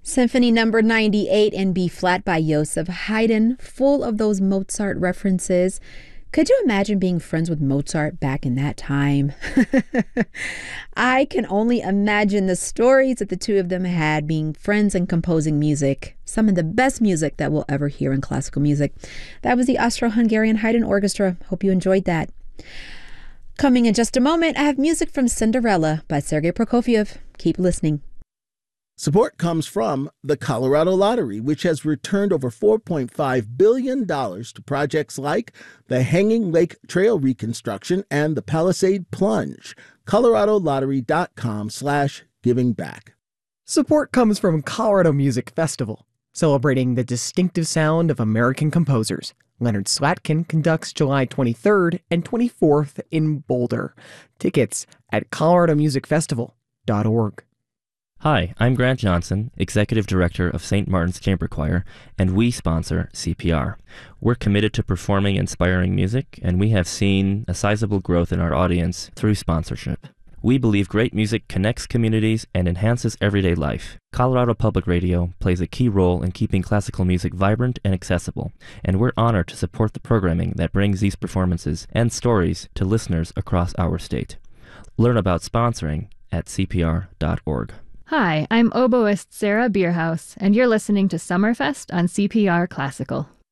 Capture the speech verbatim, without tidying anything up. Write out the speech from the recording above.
Symphony number ninety-eight in B flat by Joseph Haydn, full of those Mozart references. Could you imagine being friends with Mozart back in that time? I can only imagine the stories that the two of them had being friends and composing music. Some of the best music that we'll ever hear in classical music. That was the Austro-Hungarian Haydn Orchestra. Hope you enjoyed that. Coming in just a moment, I have music from Cinderella by Sergei Prokofiev. Keep listening. Support comes from the Colorado Lottery, which has returned over four point five billion dollars to projects like the Hanging Lake Trail reconstruction and the Palisade Plunge. ColoradoLottery.com slash giving back. Support comes from Colorado Music Festival, celebrating the distinctive sound of American composers. Leonard Slatkin conducts July twenty-third and twenty-fourth in Boulder. Tickets at colorado music festival dot org. Hi, I'm Grant Johnson, Executive Director of Saint Martin's Chamber Choir, and we sponsor C P R. We're committed to performing inspiring music, and we have seen a sizable growth in our audience through sponsorship. We believe great music connects communities and enhances everyday life. Colorado Public Radio plays a key role in keeping classical music vibrant and accessible, and we're honored to support the programming that brings these performances and stories to listeners across our state. Learn about sponsoring at C P R dot org. Hi, I'm oboist Sarah Bierhaus, and you're listening to Summerfest on C P R Classical.